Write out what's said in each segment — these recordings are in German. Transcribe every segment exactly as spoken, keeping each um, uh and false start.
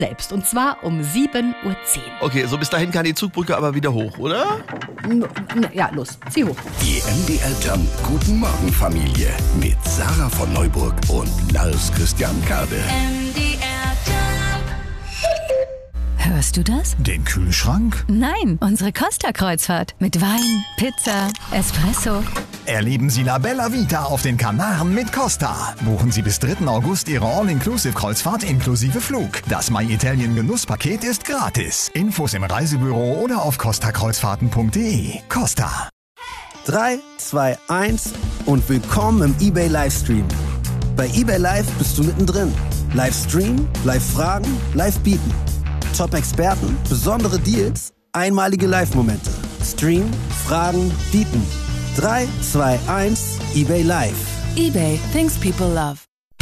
selbst. Und zwar um sieben Uhr zehn. Okay, so bis dahin kann die Zugbrücke aber wieder hoch, oder? N- n- Ja, los, zieh hoch. Die M D R Jump Guten Morgen Familie mit Sarah von Neuburg und Lars Christian Kade. M D R Jump. Hörst du das? Den Kühlschrank? Nein, unsere Costa-Kreuzfahrt. Mit Wein, Pizza, Espresso. Erleben Sie La Bella Vita auf den Kanaren mit Costa. Buchen Sie bis dritten August Ihre All-Inclusive-Kreuzfahrt inklusive Flug. Das My Italien Genusspaket ist gratis. Infos im Reisebüro oder auf costa kreuzfahrten punkt de. Costa. drei, zwei, eins und willkommen im eBay Livestream. Bei eBay Live bist du mittendrin. Livestream, Live-Fragen, Live-Bieten. Top-Experten, besondere Deals, einmalige Live-Momente. Stream, Fragen, Bieten. drei, zwei, eins, eBay Live. eBay, things people love.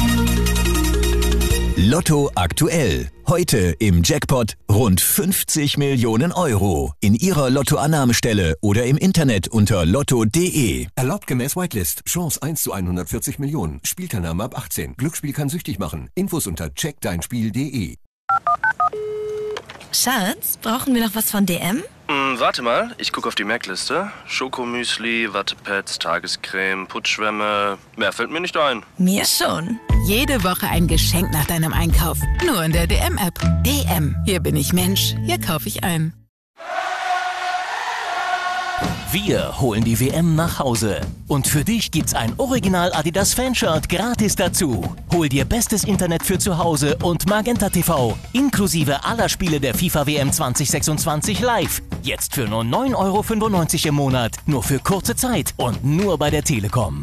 Lotto aktuell. Heute im Jackpot rund fünfzig Millionen Euro. In Ihrer Lottoannahmestelle oder im Internet unter lotto punkt de. Erlaubt gemäß Whitelist. Chance eins zu hundertvierzig Millionen. Spielteilnahme ab achtzehn. Glücksspiel kann süchtig machen. Infos unter check dein spiel punkt de. Schatz, brauchen wir noch was von D M? Hm, warte mal, ich gucke auf die Merkliste. Schokomüsli, Wattepads, Tagescreme, Putzschwämme. Mehr fällt mir nicht ein. Mir schon. Jede Woche ein Geschenk nach deinem Einkauf. Nur in der D M-App. D M. Hier bin ich Mensch. Hier kaufe ich ein. Wir holen die W M nach Hause. Und für dich gibt's ein Original Adidas Fanshirt gratis dazu. Hol dir bestes Internet für zu Hause und Magenta T V. Inklusive aller Spiele der FIFA W M zwanzig sechsundzwanzig live. Jetzt für nur neun Euro fünfundneunzig im Monat. Nur für kurze Zeit und nur bei der Telekom.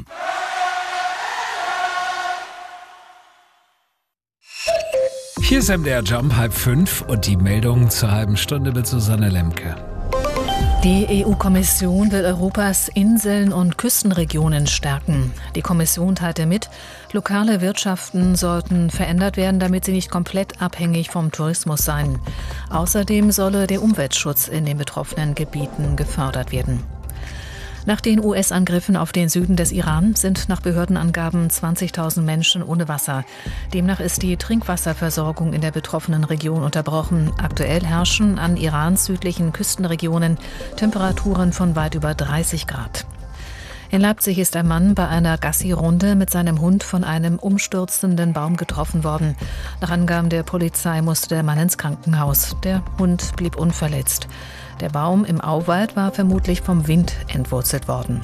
Hier ist M D R Jump, halb fünf und die Meldung zur halben Stunde mit Susanne Lemke. Die E U-Kommission will Europas Inseln und Küstenregionen stärken. Die Kommission teilte mit, lokale Wirtschaften sollten verändert werden, damit sie nicht komplett abhängig vom Tourismus seien. Außerdem solle der Umweltschutz in den betroffenen Gebieten gefördert werden. Nach den U S-Angriffen auf den Süden des Iran sind nach Behördenangaben zwanzigtausend Menschen ohne Wasser. Demnach ist die Trinkwasserversorgung in der betroffenen Region unterbrochen. Aktuell herrschen an Irans südlichen Küstenregionen Temperaturen von weit über dreißig Grad. In Leipzig ist ein Mann bei einer Gassi-Runde mit seinem Hund von einem umstürzenden Baum getroffen worden. Nach Angaben der Polizei musste der Mann ins Krankenhaus. Der Hund blieb unverletzt. Der Baum im Auwald war vermutlich vom Wind entwurzelt worden.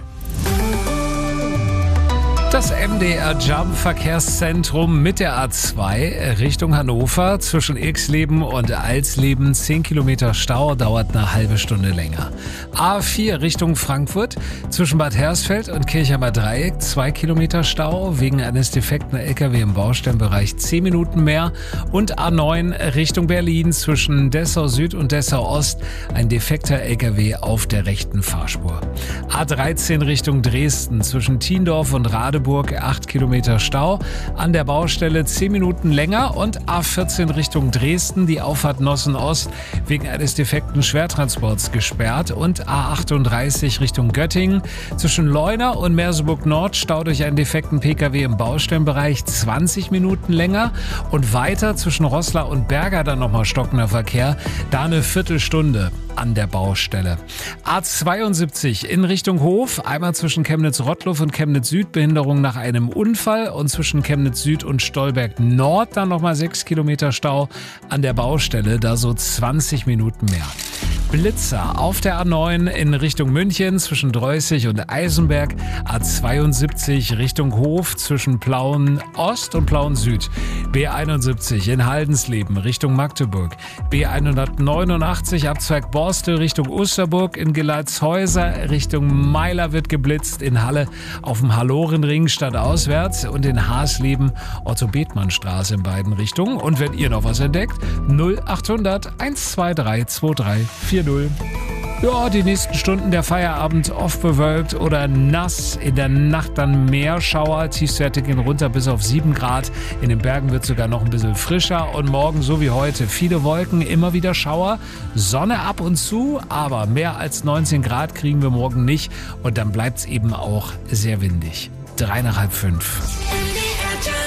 Das M D R Jump Verkehrszentrum mit der A zwei Richtung Hannover zwischen Irxleben und Alsleben. zehn Kilometer Stau, dauert eine halbe Stunde länger. A vier Richtung Frankfurt zwischen Bad Hersfeld und Kirchheimer Dreieck. zwei Kilometer Stau wegen eines defekten L K W im Baustellenbereich. zehn Minuten mehr. Und A neun Richtung Berlin zwischen Dessau Süd und Dessau Ost. Ein defekter L K W auf der rechten Fahrspur. A dreizehn Richtung Dresden zwischen Tiendorf und Radeburg. acht Kilometer Stau. An der Baustelle zehn Minuten länger. Und A vierzehn Richtung Dresden, die Auffahrt Nossen Ost, wegen eines defekten Schwertransports gesperrt. Und A achtunddreißig Richtung Göttingen zwischen Leuna und Merseburg Nord, Stau durch einen defekten P K W im Baustellenbereich, zwanzig Minuten länger. Und weiter zwischen Roßla und Berger dann nochmal stockender Verkehr, da eine Viertelstunde an der Baustelle. A zweiundsiebzig in Richtung Hof, einmal zwischen Chemnitz-Rottluff und Chemnitz-Süd, Behinderung nach einem Unfall, und zwischen Chemnitz-Süd und Stolberg-Nord dann nochmal sechs Kilometer Stau an der Baustelle, da so zwanzig Minuten mehr. Blitzer auf der A neun in Richtung München zwischen Dreußig und Eisenberg, A zweiundsiebzig Richtung Hof zwischen Plauen Ost und Plauen Süd, B einundsiebzig in Haldensleben Richtung Magdeburg, B hundertneunundachtzig Abzweig Borstel Richtung Osterburg, in Geleitshäuser Richtung Meiler wird geblitzt, in Halle auf dem Hallorenring stadtauswärts und in Haasleben Otto-Bethmann-Straße in beiden Richtungen. Und wenn ihr noch was entdeckt, null achthundert eins zwei drei zwei drei vier null. Ja, die nächsten Stunden der Feierabend oft bewölkt oder nass. In der Nacht dann Meerschauer. Tiefstwerte gehen runter bis auf sieben Grad. In den Bergen wird sogar noch ein bisschen frischer. Und morgen, so wie heute, viele Wolken, immer wieder Schauer. Sonne ab und zu, aber mehr als neunzehn Grad kriegen wir morgen nicht. Und dann bleibt es eben auch sehr windig. Drei nach halb fünf.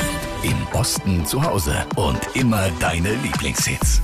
Im Osten zu Hause und immer deine Lieblingshits.